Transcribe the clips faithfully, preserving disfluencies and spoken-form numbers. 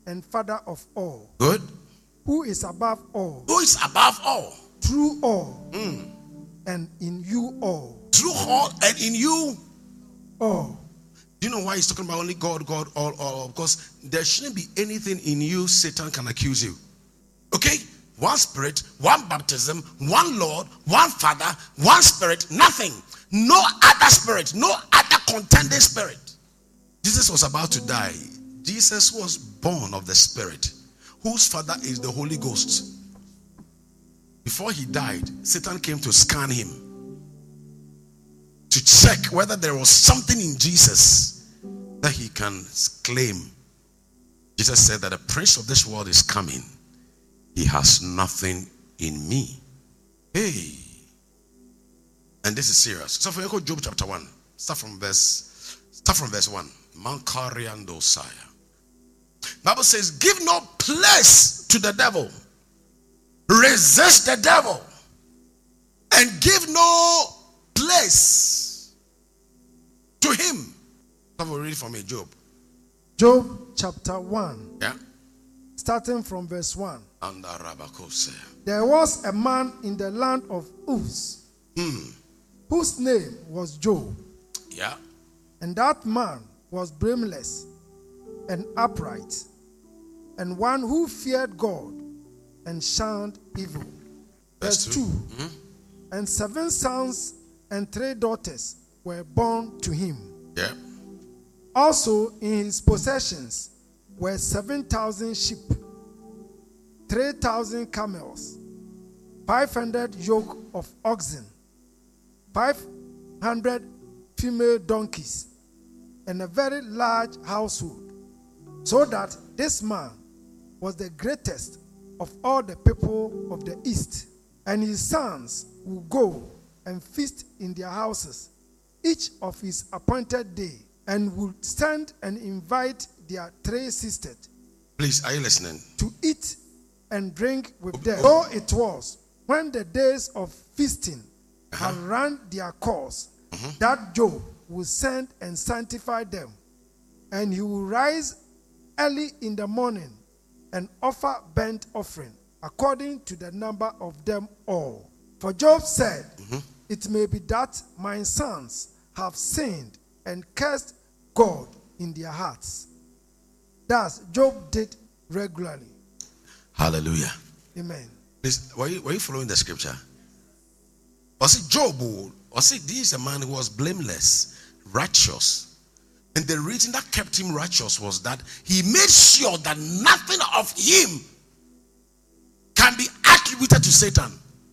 and Father of all. Good. Who is above all. Who is above all. Through all. Mm. And in you all. Through all and in you all. Do you know why he's talking about only God, God, all, all? Because there shouldn't be anything in you Satan can accuse you. Okay? One spirit, one baptism, one Lord, one Father, one spirit, nothing. No other spirit, no other contending spirit. Jesus was about to die. Jesus was born of the Spirit, whose father is the Holy Ghost. Before he died, Satan came to scan him, to check whether there was something in Jesus that he can claim. Jesus said that the prince of this world is coming. He has nothing in me. Hey. And this is serious. So if we go to Job chapter one, start from verse, start from verse one. Mankariando Saya. Bible says, give no place to the devil. Resist the devil. And give no place to him. Have a read for me, Job. Job chapter one. Yeah. Starting from verse one. And there was a man in the land of Uz, hmm. whose name was Job. Yeah. And that man was blameless and upright, and one who feared God and shunned evil. Verse two. Mm-hmm. And seven sons and three daughters were born to him. Yeah. Also in his possessions were seven thousand sheep, three thousand camels, five hundred yoke of oxen, five hundred female donkeys, and a very large household, so that this man was the greatest of all the people of the east. And his sons would go and feast in their houses, each of his appointed day, and would stand and invite their three sisters. Please, are you listening? To eat and drink with them. So it was, when the days of feasting uh-huh. had run their course, uh-huh. that Job would send and sanctify them, and he will rise early in the morning and offer burnt offering according to the number of them all. For Job said, mm-hmm. it may be that my sons have sinned and cursed God in their hearts. Thus Job did regularly. Hallelujah. Amen. Please, were you, were you following the scripture? Or see, Job, or see, this is a man who was blameless, righteous. And the reason that kept him righteous was that he made sure that nothing of him can be attributed to Satan.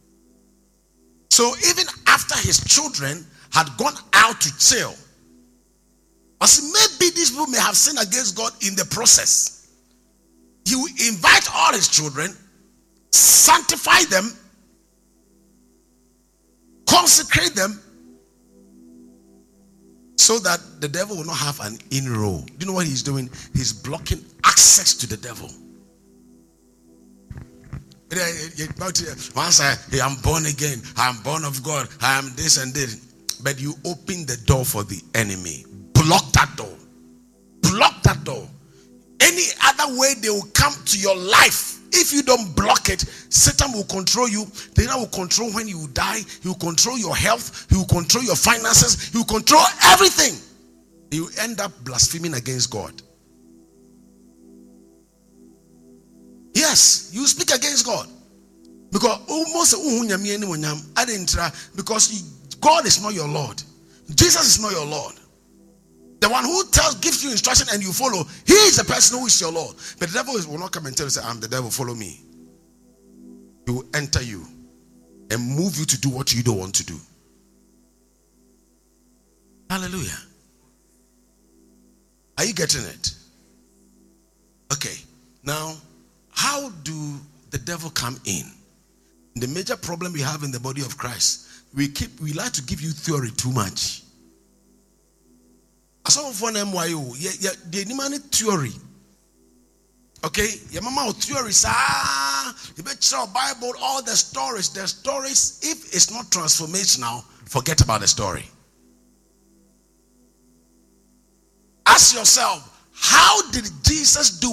So even after his children had gone out to jail, or see, maybe these people may have sinned against God in the process, he will invite all his children, sanctify them, consecrate them, so that the devil will not have an inroad. Do you know what he's doing? He's blocking access to the devil. Once I am born again, I am born of God, I am this and this. But you open the door for the enemy. Block that door. Block that door. Any other way they will come to your life, if you don't block it, Satan will control you. Satan will control when you die. He will control your health. He will control your finances. He will control everything. You end up blaspheming against God. Yes, you speak against God. Because almost because God is not your Lord. Jesus is not your Lord. The one who tells, gives you instruction and you follow, he is the person who is your Lord. But the devil will not come and tell you, say, I'm the devil, follow me. He will enter you and move you to do what you don't want to do. Hallelujah. Are you getting it? Okay. Now, how do the devil come in? The major problem we have in the body of Christ, we keep we like to give you theory too much. Some of one M Y O, yeah, the money theory. Okay, your mama theories, ah, you better Bible, all the stories, the stories. If it's not transformational, forget about the story. Ask yourself, how did Jesus do